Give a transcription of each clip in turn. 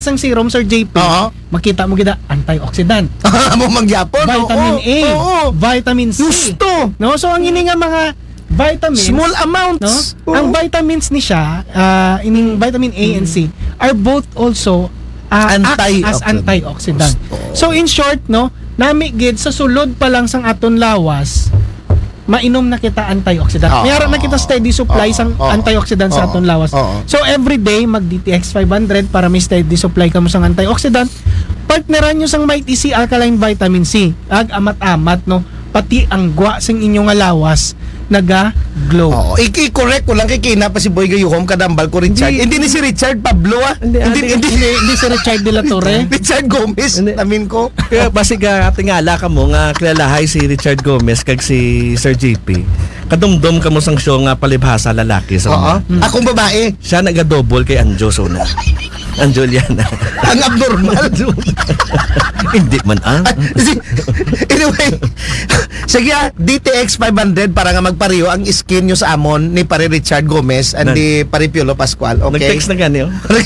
Sang serum, Sir JP, makita mo gida antioxidant. Mo mangyapon. Vitamin A, vitamin C. Gusto. No, so ang ini nga mga vitamins, Small amounts. no? Ang vitamins ni siya, ining vitamin A and C are both also act as antioxidant. So in short, no, nami gid sa sulod pa lang sang aton lawas, mainom na kita antioxidant. Mayara na kita steady supply sang antioxidant sa aton lawas. So every day mag DTX 500 para may steady supply kamo sang antioxidant. Partneran nyo sang Mighty C Alkaline Vitamin C. Ag amat-amat, no, pati ang gwa sing inyong lawas naga-glow. I-correct ko lang kay Kina pa si Boy Gayuhom kadambal ko Richard. Hindi ni si Richard Pablo Hindi si Richard de la Torre. Richard Gomez namin ko. Kaya basig tingala ka mo nga kilalahay si Richard Gomez kag si Sir JP. Kadumdum ka mo sang show nga palibhasa lalaki sa Akong babae. Siya naga-double kay Anjo Sona. Anjoliana. Ang abnormal. Hindi man Anyway, sige, DTX 500 para nga magpariyo ang skin nyo sa amon ni pare Richard Gomez and ni pare Piolo Pascual. Okay? Nag-text na gani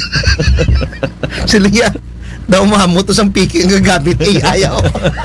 Sila yan. Daw mahamot ang piki ang gagamit. Ayaw.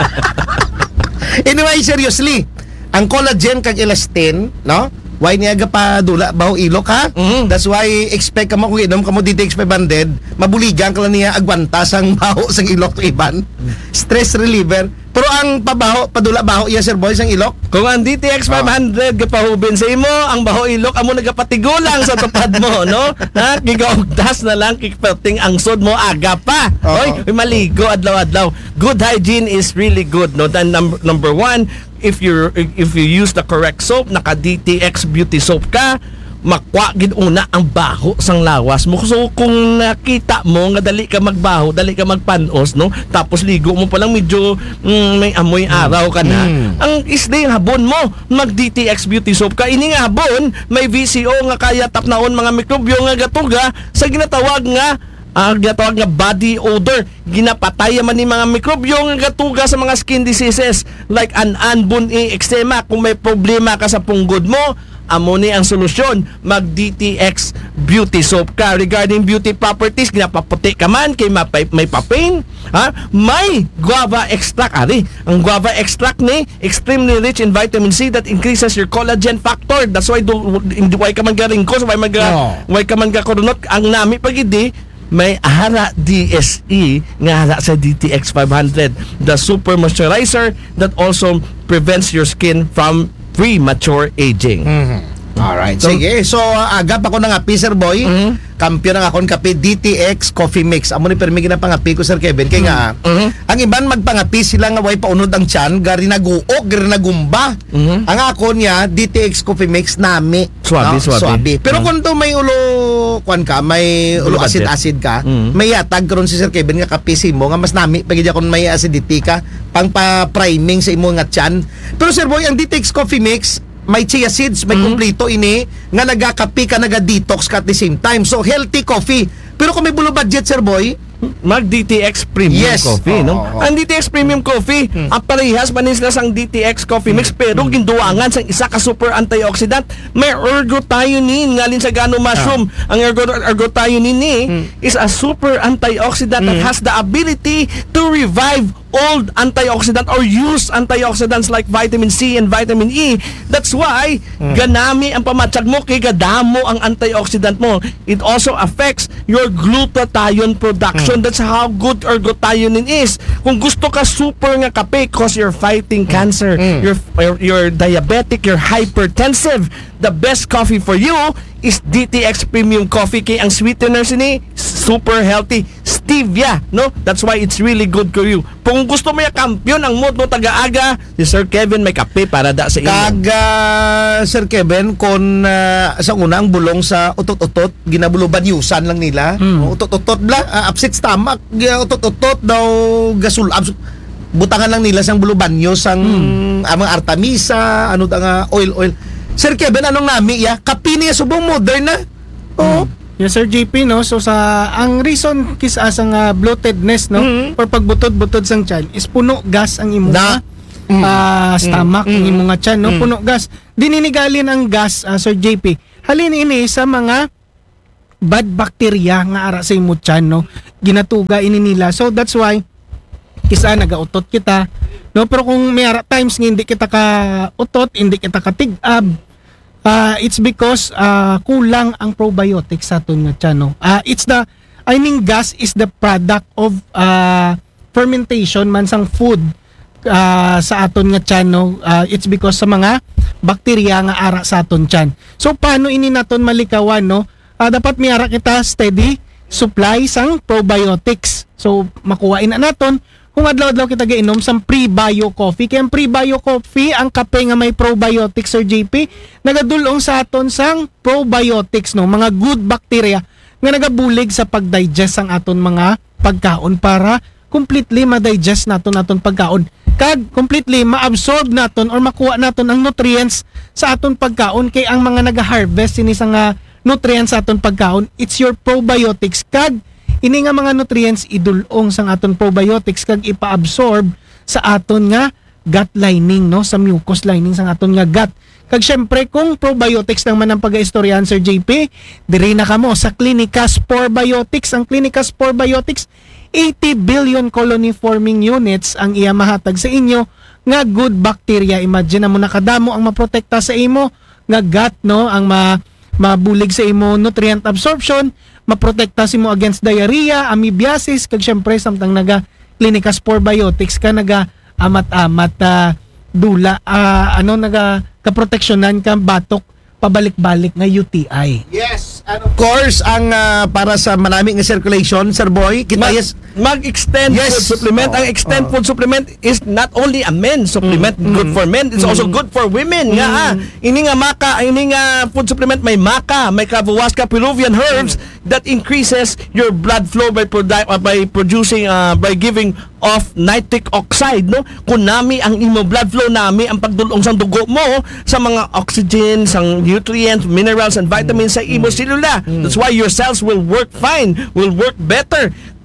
Anyway, seriously, ang collagen kag elastin, no? Why niya pa dula baho ilok ha? That's why expect ka mo kung inom ka mo DTX 500, mabuligan ka lang niya agwanta sang baho sang ilok to iban. Stress reliever. Pero ang pabaho, padula baho iya Sir Boy sang ilok. Kung ang DTX 500 gapahubin sa imo, ang baho ilok amo nagapatigulang sa tupad mo, no? Ha, gigaugdas na lang kikpating ang sod mo aga pa. Oy, maligo adlaw-adlaw. Good hygiene is really good, no? Then number one, if you use the correct soap, naka DTX beauty soap ka, makwa gid una ang baho sang lawas mo. So kung nakita mo nga dali ka magbaho, dali ka magpanos, no, tapos ligo mo pa lang medyo may amoy araw ka na, ang isday habon mo mag DTX beauty soap ka. Ini nga habon may VCO nga kaya tapnaon mga mikrobyo nga gatuga sa ginatawag nga body odor. Ginapatay man ni mga mikrobyo nga gatuga sa mga skin diseases like buni, eczema. Kung may problema ka sa punggod mo, amo ni ang solusyon, mag DTX beauty soap ka. Regarding beauty properties, ginapaputi ka man kay may papain, may guava extract ari. Ang guava extract ni extremely rich in vitamin C that increases your collagen factor. That's why why ka man garingkos, why ka man gakurunot. Ang nami pagidi may hara DSE nga hara sa DTX 500, the super moisturizer that also prevents your skin from premature aging. Alright, sige. So, agap ako ng api, Sir Boy. Kampiyon ng akong kape, DTX Coffee Mix. Amo ni permi ginapangapi ko, Sir Kevin. Kaya nga, ang iban magpangapi sila nga way paunod ang tiyan, gari naguok, gari nagumba. Ang ako niya, DTX Coffee Mix, nami. Swabe. Pero kung to may may ulo acid ka, may yatag karon si Sir Kevin nga kape mo, nga mas nami, pagid akong may acidity ka, pang pa-priming sa imo nga tiyan. Pero Sir Boy, ang DTX Coffee Mix, may chia seeds, may kumplito ini nga nagakapi ka, naga-detox ka at the same time. So, healthy coffee. Pero kung may bulo budget, Sir Boy, mag DTX Premium Coffee, no? Ang DTX Premium Coffee, ang parehas manis lang sang DTX Coffee Mix, pero ginduangan sang isa ka super antioxidant. May ergothioneine ngalin sa gano mushroom. Ang ergothioneine is a super antioxidant that has the ability to revive old antioxidant or use antioxidants like vitamin C and vitamin E. That's why ganami ang pamatsag mo kay gadamo ang antioxidant mo. It also affects your glutathione production. That's how good ergothioneine is. Kung gusto ka super nga kape cause you're fighting cancer, you're diabetic, you're hypertensive, the best coffee for you is DTX Premium Coffee. Kay ang sweeteners ni super healthy, stevia, no? That's why it's really good for you. Kung gusto mo yung kampiyon ang mood mo taga-aga, si Sir Kevin may kape para da sa inyo. Sir Kevin, kung sa unang bulong sa utot-utot, ginabuluban yusan lang nila. Utot-utot bla, upset stomach, utot-utot daw gasulab. Butangan lang nila sang bulubanyo sang amang artemisa, ano nga oil. Sir Kevin, anong nami ya? Kape niya subong modern na. Yes, Sir JP, no? So, ang reason kisa sang bloatedness, no? Or pagbutod-butod sang tiyan is puno gas ang imo stomach, ang imo nga tiyan, no? Puno gas. Dininigalin ang gas, Sir JP. Halin ini sa mga bad bacteria nga ara sa imo tiyan, no, ginatuga ini nila. So that's why isa nagautot kita, no, pero kung may ara times nga hindi kita ka utot, hindi kita ka tig-ab, it's because kulang ang probiotics sa aton nga tiyan, no. Gas is the product of fermentation man sang food sa aton nga tiyan, no. It's because sa mga bakterya nga ara sa aton tiyan. So paano ini naton malikawan, no? Dapat may ara kita steady supply sang probiotics. So makuha na naton kung adlaw-adlaw kita giinom sang pre-bio coffee. Kaya ang pre-bio coffee, ang kape nga may probiotics, Sir JP, nagadulong sa aton sang probiotics, no, mga good bacteria nga nagabulig sa pag-digest ang aton mga pagkaon para completely ma-digest naton pagkaon. Kag completely ma-absorb naton or makuha naton ang nutrients sa aton pagkaon. Kay ang mga naga-harvest ini sa nutrients sa aton pagkaon, it's your probiotics. Kag ini nga mga nutrients idulong sa aton probiotics kag ipa-absorb sa aton nga gut lining, no, sa mucous lining sa aton nga gut. Kag syempre kung probiotics nang man ang pag-istoryahan, Sir JP, diri na kamo sa Clinica Spore Biotics. Ang Clinica Spore Biotics, 80 billion colony forming units ang iya mahatag sa inyo nga good bacteria. Imagine mo nakadamo ang maprotekta sa imo nga gut, no, ang mabulig sa imo nutrient absorption, maprotekta si mo against diarrhea, amoebiasis, kag syempre samtang naga Clinica Spore Biotics ka naga amat-amat dula naga kaproteksyonan ka batok pabalik-balik nga UTI. Yes, and of course, ang para sa manami nga circulation, Sir Boy, kita mag-extend food supplement. Ang extend food supplement is not only a men's supplement, good for men, it's also good for women. Ini nga food supplement may maca, may Kavahuasca Peruvian herbs that increases your blood flow by producing by giving off nitric oxide, no. Kunami ang imo blood flow nami ang pagdulong sang dugo mo sa mga oxygen, sang nutrients, minerals and vitamins sa imo selula. That's why your cells will work fine, will work better.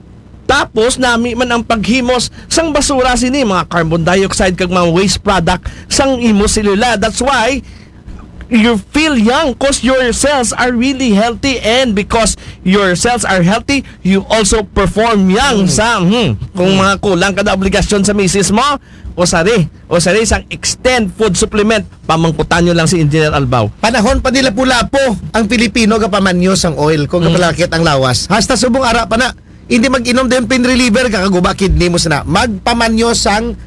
Tapos nami man ang paghimos sang basura sini, mga carbon dioxide kag mga waste product sang imo selula. That's why you feel young because your cells are really healthy, and because your cells are healthy, you also perform young sa kung mga kulang kada obligasyon sa misis mo o sari sang extend food supplement, pamangkutan nyo lang si Engineer Albaw. Panahon pa nila pula-po ang Pilipino kapamanyos ang oil kung kapalakit ang lawas. Hasta subong ara pa na hindi mag-inom din pain reliever kakaguba kidney mo sana. Magpamanyos ang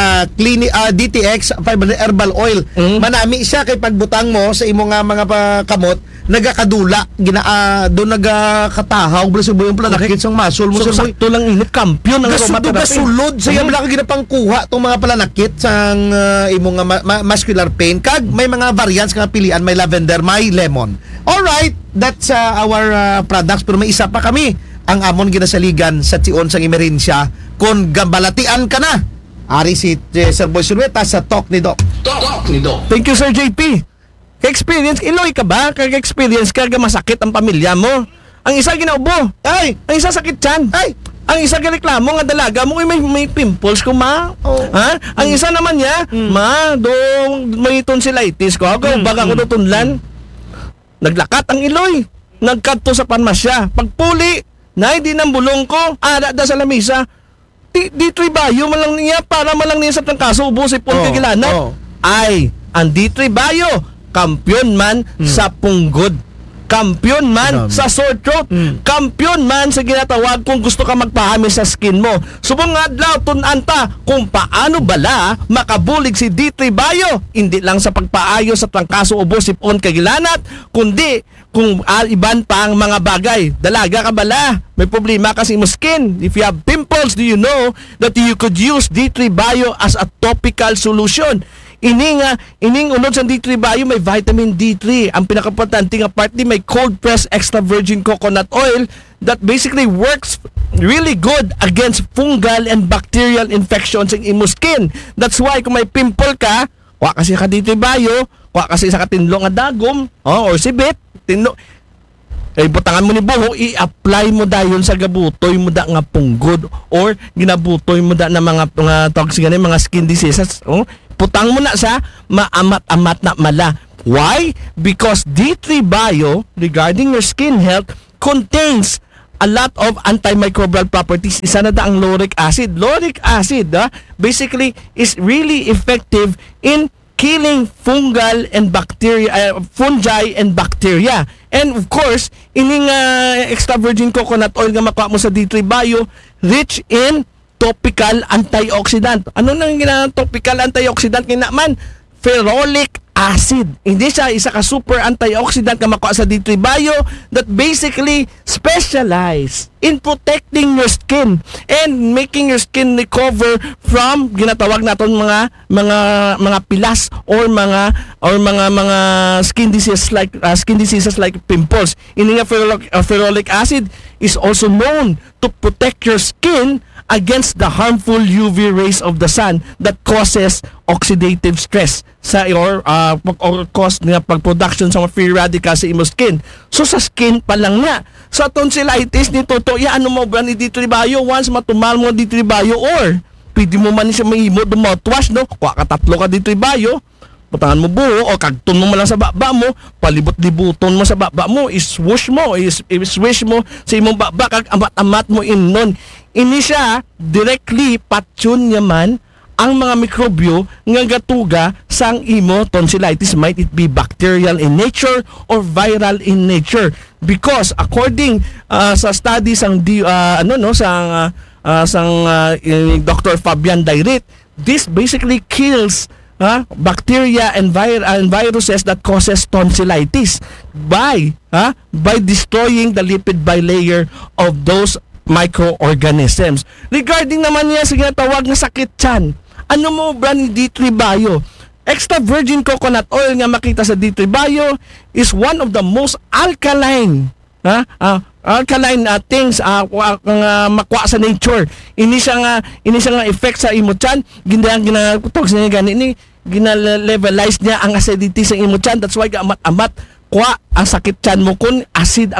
DTX 500 herbal oil. Manami siya kay pagbutang mo sa imo nga mga kamot nagakadula do nagakatahaw bala subo yung planakit sang muscle mo. So sakto lang init kampiyon ang aromatherapy. Sulod sa iya bala ka ginapangkuha tong mga planakit sang imo nga muscular pain. Kag may mga variants nga pilian, may lavender, may lemon. Alright, that's our products, pero may isa pa kami ang amon ginasaligan sa tion sang emerhensya kung gambalatian ka na. Ari si Sir Boy Sinueta sa Talk ni Doc. Talk ni Doc. Thank you, Sir JP. Ka-experience, iloy ka ba? Ka-experience ka, masakit ang pamilya mo. Ang isa ginaubo. Ay! Ang isa sakit tiyan. Ay! Ang isa reklamo nga dalaga mo may pimples ko, ma. Ha? Ang isa naman niya, ma, may tonsillitis ko. Baga ko tunlan. Naglakat ang iloy. Nagkadto sa panmasya. Pagpuli, na hindi nang bulong ko. Da sa lamisa. D3 Bio malang niya para malang niya sa tangkaso ubos ipon kagilanat. Ay, ang D3 Bio kampiyon man sa punggod, kampiyon man sa sore throat, kampiyon man sa ginatawag kung gusto ka magpahami sa skin mo. Subong nga adlaw tunanta kung paano bala makabulig si D3 Bio, hindi lang sa pagpaayo sa tangkaso ubos ipon kagilanat, kundi kung iban pa ang mga bagay. Dalaga ka bala, may problema kasi mo skin. If you have pimples, do you know that you could use D3 Bio as a topical solution? Ining unod sa D3 Bio may vitamin D3. Ang pinakaimportante nga part may cold pressed extra virgin coconut oil that basically works really good against fungal and bacterial infections in imo skin. That's why kung may pimple ka, wa kasi ka D3 Bio, wa kasi sa katinlo nga dagom, or sibit, butangan mo ni buho, i-apply mo dayon sa gabutoy mo da nga punggod or ginabutoy mo da na mga toxic mga skin diseases. Putang mo na sa maamat-amat na mala. Why? Because D3 Bio, regarding your skin health, contains a lot of antimicrobial properties. Isa na ang lauric acid. Lauric acid, basically, is really effective in killing fungi and bacteria. And of course, ining extra virgin coconut oil nga makuha mo sa D3 Bio, rich in topical antioxidant. Ano nang ginang topical antioxidant kinaman? Ferrolic acid. Hindi siya isa ka super antioxidant nga makuha sa D3 Bio that basically specialize in protecting your skin and making your skin recover from ginatawag naton mga pilas or mga skin diseases like pimples. Ini nga ferrolic acid is also known to protect your skin against the harmful UV rays of the sun that causes oxidative stress sa or cause nga pag-production sa mga free radicals sa imo skin. So sa skin pa lang na. Sa tonsillitis ni Toto, ano mo ba ni D3 Bio once matumal mo D3 Bio or pwede mo man siya mahimo do mouthwash, no? Kuha ka 3 ka D3 Bio, putangan mo buho o kagton mo lang sa baba mo, palibot-libuton mo sa baba mo, iswish mo sa imong baba kag amat-amat mo imnon. Ini siya directly patyon yaman ang mga mikrobyo nga gatuga sang imo tonsillitis, might it be bacterial in nature or viral in nature, because according sa studies sang Dr. Fabian Dairit, this basically kills bacteria and viruses that causes tonsillitis by destroying the lipid bilayer of those microorganisms. Regarding naman niya sa ginatawag na sakit tiyan, ano mo ba ni D3 Bio? Extra virgin coconut oil nga makita sa D3 Bio is one of the most alkaline things makuha sa nature. Ini siya nga effect sa imo tiyan. Ginatawag sa niya gani gina-levelize niya ang acidity sa imo tiyan. That's why amat-amat kuha ang sakit tiyan mo kun acid